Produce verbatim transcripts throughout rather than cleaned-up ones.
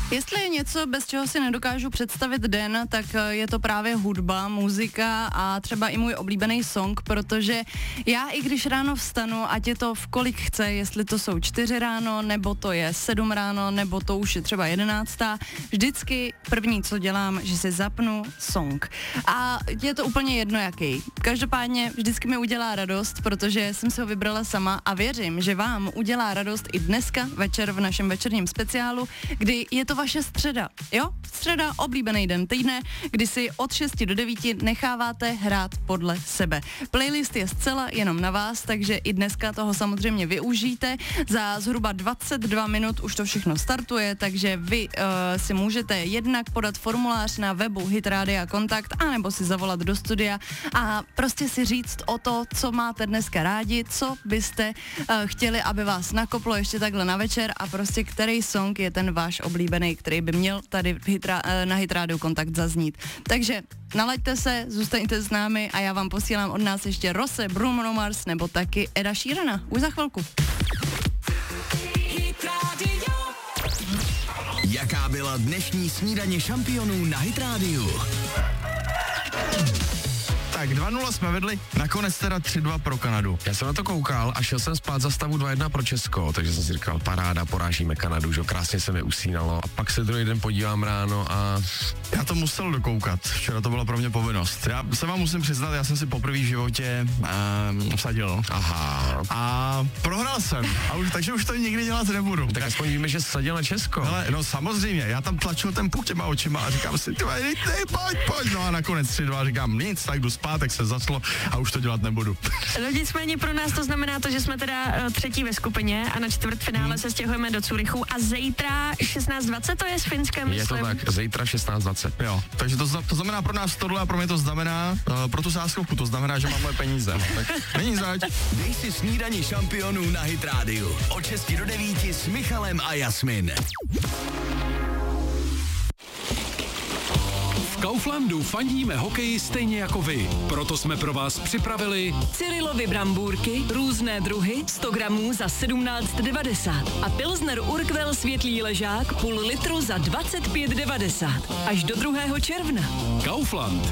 Jestli je něco, bez čeho si nedokážu představit den, tak je to právě hudba, muzika a třeba i můj oblíbený song, protože já i když ráno vstanu, ať je to v kolik chce, jestli to jsou čtyři ráno, nebo to je sedm ráno, nebo to už je třeba jedenáctá, vždycky první, co dělám, že si zapnu song. A je to úplně jedno jaký. Každopádně vždycky mi udělá radost, protože jsem si ho vybrala sama a věřím, že vám udělá radost i dneska večer v našem večerním speciálu, kdy je to vaše středa, jo? Středa, oblíbený den týdne, kdy si od šesti do devíti necháváte hrát podle sebe. Playlist je zcela jenom na vás, takže i dneska toho samozřejmě využijte. Za zhruba dvacet dva minut už to všechno startuje, takže vy uh, si můžete jednak podat formulář na webu Hit Rádia Kontakt, anebo si zavolat do studia a prostě si říct o to, co máte dneska rádi, co byste uh, chtěli, aby vás nakoplo ještě takhle na večer a prostě který song je ten váš oblíbený, který by měl tady hitra, na Hit Rádiu Kontakt zaznít. Takže nalaďte se, zůstaňte s námi a já vám posílám od nás ještě Rose, Bruno Mars nebo taky Eda Sheerana. Už za chvilku. Jaká byla dnešní snídaně šampionů na Hit Rádiu? Tak dva nula jsme vedli, nakonec teda tři dva pro Kanadu. Já jsem na to koukal a šel jsem spát za stavu dva jedna pro Česko, takže jsem si říkal, paráda, porážíme Kanadu, že krásně se mi usínalo. A pak se druhý den podívám ráno a... Já to musel dokoukat, včera to byla pro mě povinnost. Já se vám musím přiznat, já jsem si poprvé v životě um, vsadil. Aha. A prohrál jsem, a už, takže už to nikdy dělat nebudu. Tak aspoň víme, že vsadil na Česko. Hele, no samozřejmě, já tam tlačil ten puk těma očima a říkám si, ty, ty, ty pojď, pojď. No a nakonec tři dva říkám, nic, tak jdu spát, tak se zaslo a už to dělat nebudu. No nicméně pro nás to znamená to, že jsme teda uh, třetí ve skupině a na čtvrtfinále hmm. se stěhujeme do Curychu a zítra šestnáct dvacet to je s Finskem, Je myslím. to tak, zítra šestnáct dvacet. Jo, takže to, to znamená pro nás tohle a pro mě to znamená, uh, pro tu sázkovku to znamená, že mám moje peníze. Tak není zač. Dej si snídaní šampionů na Hit Rádiu. Od šesti do devíti s Michalem a Jasmin. V Kauflandu fandíme hokeji stejně jako vy. Proto jsme pro vás připravili Cyrilovy brambůrky, různé druhy, sto gramů za sedmnáct devadesát a Pilsner Urquell světlý ležák půl litru za dvacet pět devadesát. Až do druhého června. Kaufland.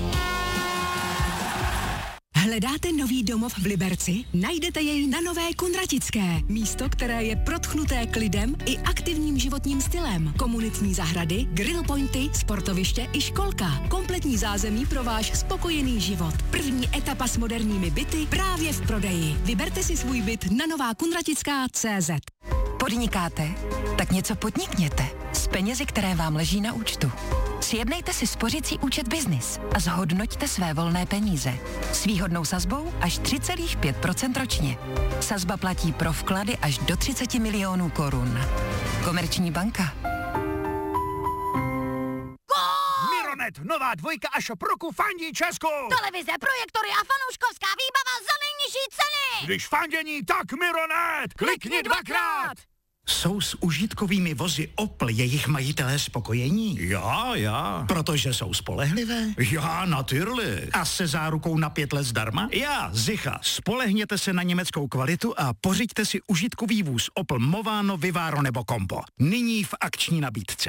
Hledáte nový domov v Liberci? Najdete jej na Nové Kunratické. Místo, které je protchnuté klidem i aktivním životním stylem. Komunitní zahrady, grill pointy, sportoviště i školka. Kompletní zázemí pro váš spokojený život. První etapa s moderními byty právě v prodeji. Vyberte si svůj byt na novákunratická tečka cé zet. Podnikáte? Tak něco podnikněte s penězi, které vám leží na účtu. Sjednejte si spořící účet Biznis a zhodnoťte své volné peníze. S výhodnou sazbou až tři celá pět procenta ročně. Sazba platí pro vklady až do třicet milionů korun. Komerční banka. Mironet, nová dvojka a shop roku fandí Česku. Televize, projektory a fanouškovská výbava za nejnižší ceny. Když fandění, tak Mironet. Klikni dvakrát. Jsou s užitkovými vozy Opel jejich majitelé spokojení? Já, já. Protože jsou spolehlivé? Já, natyrli. A se zárukou na pět let zdarma? Já, Zicha. Spolehněte se na německou kvalitu a pořiďte si užitkový vůz Opel Movano, Vivaro nebo Compo. Nyní v akční nabídce.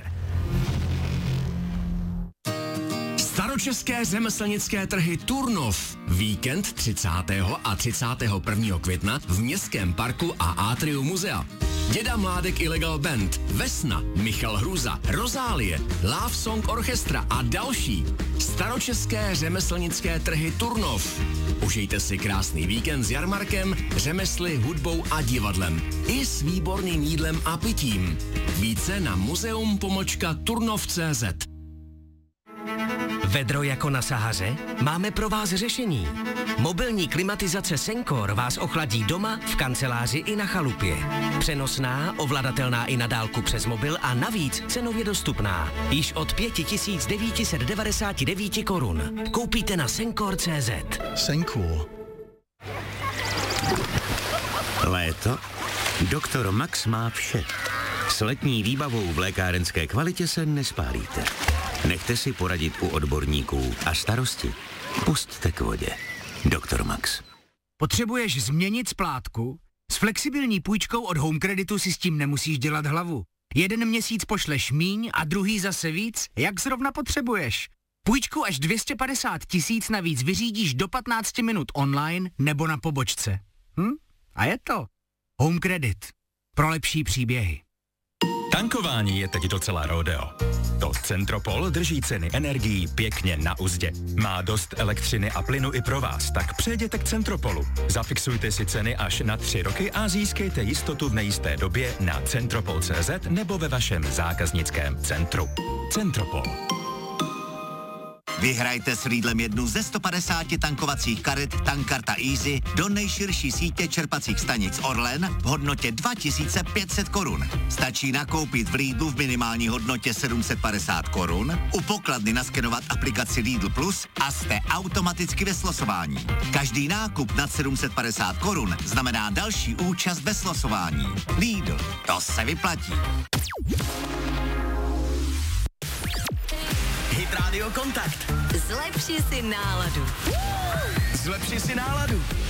Staročeské řemeslnické trhy Turnov. Víkend třicátého a třicátého prvního května v Městském parku a Atriu muzea. Děda Mládek Illegal Band, Vesna, Michal Hruza, Rozálie, Love Song Orchestra a další. Staročeské řemeslnické trhy Turnov. Užijte si krásný víkend s jarmarkem, řemesly, hudbou a divadlem. I s výborným jídlem a pitím. Více na muzeum pomočka turnov tečka cé zet. Vedro jako na Sahaře? Máme pro vás řešení. Mobilní klimatizace Sencor vás ochladí doma, v kanceláři i na chalupě. Přenosná, ovladatelná i na dálku přes mobil a navíc cenově dostupná. Již od pět tisíc devět set devadesát devět korun. Koupíte na Sencor tečka cé zet. Sencor. Léto? Doktor Max má vše. S letní výbavou v lékárenské kvalitě se nespálíte. Nechte si poradit u odborníků a starosti pusťte k vodě. Doktor Max. Potřebuješ změnit splátku? S flexibilní půjčkou od Home Creditu si s tím nemusíš dělat hlavu. Jeden měsíc pošleš míň a druhý zase víc, jak zrovna potřebuješ. Půjčku až dvě stě padesát tisíc navíc vyřídíš do patnáct minut online nebo na pobočce. Hm? A je to Home Credit. Pro lepší příběhy. Tankování je teď docela rodeo. To Centropol drží ceny energií pěkně na uzdě. Má dost elektřiny a plynu i pro vás, tak přejděte k Centropolu. Zafixujte si ceny až na tři roky a získejte jistotu v nejisté době na centropol tečka cé zet nebo ve vašem zákaznickém centru. Centropol. Vyhrajte s Lidlem jednu ze sto padesáti tankovacích karet Tankkarta Easy do nejširší sítě čerpacích stanic Orlen v hodnotě dva tisíce pět set korun. Stačí nakoupit v Lidlu v minimální hodnotě sedm set padesát korun, u pokladny naskenovat aplikaci Lidl Plus a jste automaticky ve slosování. Každý nákup nad sedm set padesát korun znamená další účast ve slosování. Lidl, to se vyplatí. Hit Radio Kontakt. Zlepši si náladu. Zlepši si náladu.